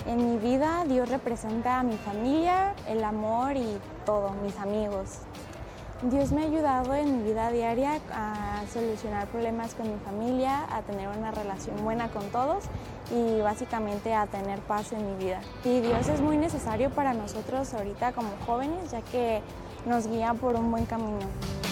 En mi vida Dios representa a mi familia, el amor y todo, mis amigos. Dios me ha ayudado en mi vida diaria a solucionar problemas con mi familia, a tener una relación buena con todos y básicamente a tener paz en mi vida. Y Dios es muy necesario para nosotros ahorita como jóvenes, ya que nos guía por un buen camino.